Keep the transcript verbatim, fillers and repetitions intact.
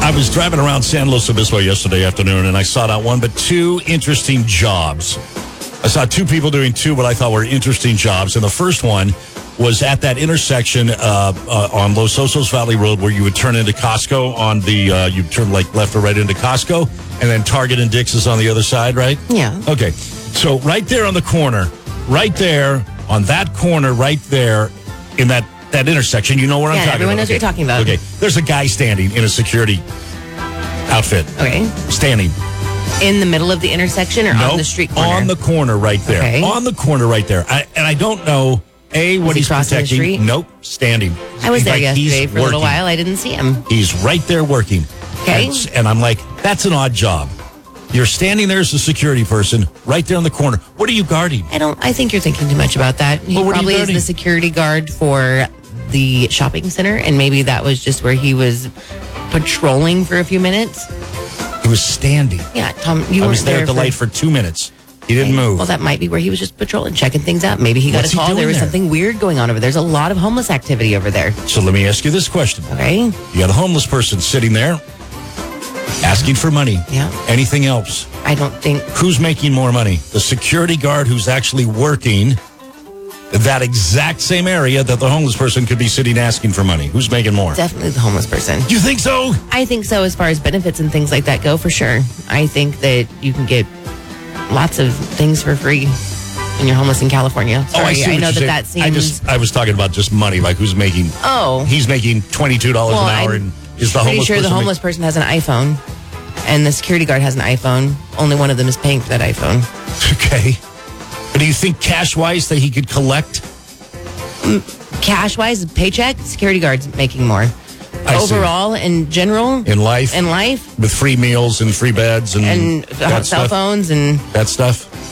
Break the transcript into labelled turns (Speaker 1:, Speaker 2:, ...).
Speaker 1: I was driving around San Luis Obispo yesterday afternoon, and I saw not one but two interesting jobs. I saw two people doing two what I thought were interesting jobs, and the first one was at that intersection uh, uh, on Los Osos Valley Road where you would turn into Costco on the, uh, you turn like left or right into Costco, and then Target and Dick's is on the other side, right?
Speaker 2: Yeah.
Speaker 1: Okay. So right there on the corner, right there on that corner, right there in that, that intersection, you know where
Speaker 2: Yeah,
Speaker 1: I'm talking
Speaker 2: everyone
Speaker 1: about.
Speaker 2: knows what you're talking about.
Speaker 1: Okay. There's a guy standing in a security outfit.
Speaker 2: Okay.
Speaker 1: Standing.
Speaker 2: In the middle of the intersection or
Speaker 1: Nope,
Speaker 2: on the street corner?
Speaker 1: on the corner right there.
Speaker 2: Okay.
Speaker 1: On the corner right there. I, and I don't know, A, what
Speaker 2: he
Speaker 1: he's
Speaker 2: crossing the
Speaker 1: protecting.
Speaker 2: street?
Speaker 1: Nope, standing.
Speaker 2: I was there
Speaker 1: Like, he's
Speaker 2: yesterday for a little
Speaker 1: working.
Speaker 2: while. I didn't see him.
Speaker 1: He's right there working.
Speaker 2: Okay.
Speaker 1: And, and I'm like, that's an odd job. You're standing there as a security person right there in the corner. What are you guarding?
Speaker 2: I don't. I think you're thinking too much about that. He
Speaker 1: Well, what are you
Speaker 2: probably is
Speaker 1: guarding?
Speaker 2: the security guard for the shopping center, and maybe that was just where he was patrolling for a few minutes.
Speaker 1: He was standing.
Speaker 2: Yeah, Tom, you
Speaker 1: I
Speaker 2: weren't
Speaker 1: was there at the
Speaker 2: for,
Speaker 1: light for two minutes. He didn't
Speaker 2: Okay.
Speaker 1: move.
Speaker 2: Well, that might be where he was just patrolling, checking things out. Maybe he got
Speaker 1: What's
Speaker 2: a
Speaker 1: he
Speaker 2: call.
Speaker 1: doing
Speaker 2: There was
Speaker 1: there?
Speaker 2: something weird going on over there. There's a lot of homeless activity over there.
Speaker 1: So let me ask you this question.
Speaker 2: Okay.
Speaker 1: You got a homeless person sitting there asking for money.
Speaker 2: Yeah.
Speaker 1: Anything else?
Speaker 2: I don't think.
Speaker 1: Who's making more money? The security guard who's actually working that exact same area that the homeless person could be sitting asking for money. Who's making more?
Speaker 2: Definitely the homeless person.
Speaker 1: You think so?
Speaker 2: I think so, as far as benefits and things like that go, for sure. I think that you can get lots of things for free when you're homeless in California. Sorry,
Speaker 1: oh, I, see what
Speaker 2: know
Speaker 1: you're
Speaker 2: that
Speaker 1: saying.
Speaker 2: that seems.
Speaker 1: I just I was talking about just money, like who's making.
Speaker 2: Oh.
Speaker 1: He's making twenty-two dollars
Speaker 2: well,
Speaker 1: an hour,
Speaker 2: I'm
Speaker 1: and is the
Speaker 2: pretty
Speaker 1: homeless
Speaker 2: sure the
Speaker 1: person
Speaker 2: homeless person has an iPhone, and the security guard has an iPhone. Only one of them is paying for that iPhone.
Speaker 1: Make, okay. But do you think cash wise that he could collect?
Speaker 2: Cash wise, paycheck, security guard's making more.
Speaker 1: I see.
Speaker 2: Overall, in general,
Speaker 1: In life?
Speaker 2: in life,
Speaker 1: With free meals and free beds and,
Speaker 2: and
Speaker 1: that
Speaker 2: cell
Speaker 1: stuff?
Speaker 2: phones and
Speaker 1: That stuff?